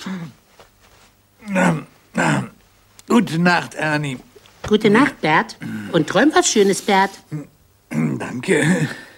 Gute Nacht, Ernie. Gute Nacht, Bert. Und träum was Schönes, Bert. Danke.